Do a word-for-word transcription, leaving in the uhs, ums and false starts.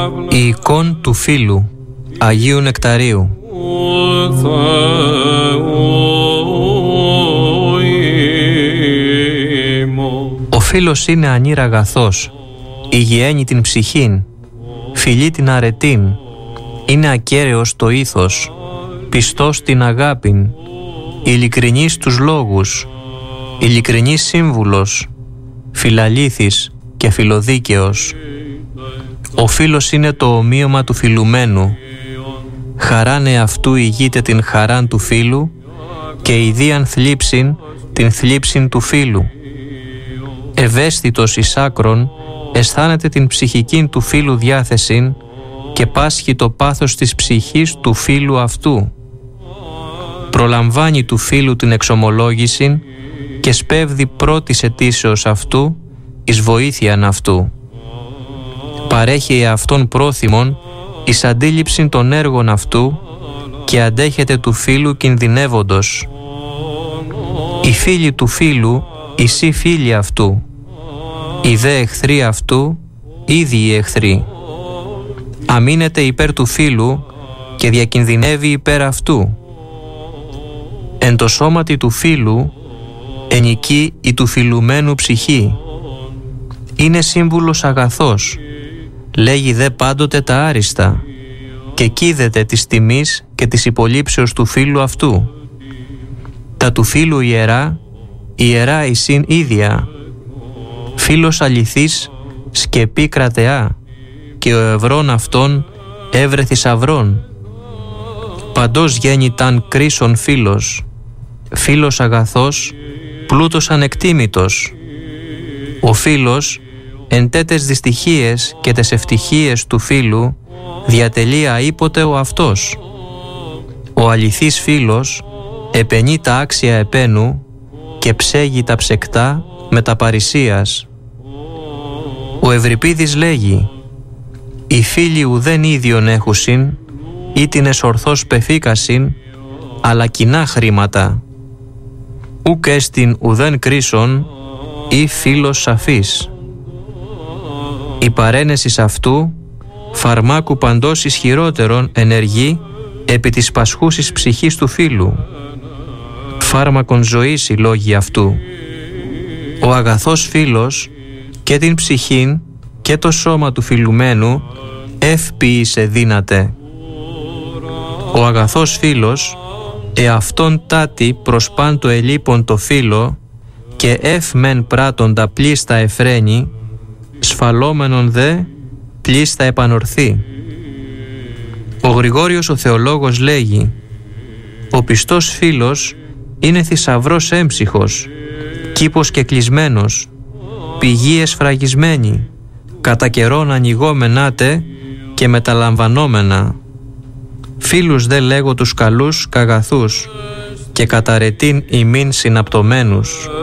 Η εικόν του φίλου Αγίου Νεκταρίου. Ο φίλος είναι ανήρα αγαθός, υγιαίνει την ψυχήν, φιλεί την αρετήν, είναι ακέραιος το ήθος, πιστός την αγάπην, ειλικρινής τους λόγους, ειλικρινής σύμβουλος, φιλαλήθης και φιλοδίκαιος. Ο φίλος είναι το ομοίωμα του φιλουμένου. Χαράν εαυτού ηγείται την χαράν του φίλου και ιδίαν θλίψην την θλίψην του φίλου. Ευαίσθητος εις άκρον αισθάνεται την ψυχικήν του φίλου διάθεσιν και πάσχει το πάθος της ψυχής του φίλου αυτού. Προλαμβάνει του φίλου την εξομολόγησιν και σπέβδει πρώτης αιτήσεως αυτού εις βοήθειαν αυτού. Παρέχει εαυτόν πρόθυμον εις αντίληψην των έργων αυτού και αντέχεται του φίλου κινδυνεύοντος. Οι φίλοι του φίλου εισί φίλοι αυτού, οι δε εχθροί αυτού ήδη οι εχθροί. Αμήνεται υπέρ του φίλου και διακινδυνεύει υπέρ αυτού. Εν το σώματι του φίλου ενικεί η του φιλουμένου ψυχή. Είναι σύμβουλος αγαθός, λέγει δε πάντοτε τα άριστα και κίδεται της τιμής και της υπολείψεως του φίλου αυτού. Τα του φίλου ιερά, ιερά εισήν ίδια. Φίλος αληθής σκεπή κρατεά και ο ευρών αυτών έβρε θησαυρών. Παντός γέννηταν κρίσον φίλος, φίλος αγαθός, πλούτος ανεκτήμητος. Ο φίλος εν τέτες δυστυχίες και τες ευτυχίες του φίλου διατελεί αήποτε ο αυτός. Ο αληθής φίλος επενεί τα άξια επένου και ψέγει τα ψεκτά με τα παρησίας. Ο Ευρυπίδης λέγει «Οι φίλοι ουδέν ίδιον έχουσιν, ήτινες ορθώς πεφίκασιν, αλλά κοινά χρήματα. Ουκ έστιν ουδέν κρίσον, ή φίλος σαφής». Η παρένεσης αυτού φαρμάκου παντός ισχυρότερον ενεργεί επί της πασχούσης ψυχής του φίλου. Φάρμακον ζωής οι λόγοι αυτού. Ο αγαθός φίλος και την ψυχήν και το σώμα του φιλουμένου ευποιήσε δύναται. Ο αγαθός φίλος εαυτόν τάτη προς παν το ελείπον το φίλο και εφ μεν πράτοντα πλήστα εφραίνει, σφαλόμενον δε πλήστα επανορθεί. Ο Γρηγόριος ο Θεολόγος λέγει «Ο πιστός φίλος είναι θησαυρός έμψυχος, κήπος κεκλεισμένος, πηγή εσφραγισμένη, κατά καιρόν ανοιγόμενάτε και μεταλαμβανόμενα. Φίλους δε λέγω τους καλούς καγαθούς και καταρετήν ημίν συναπτωμένους».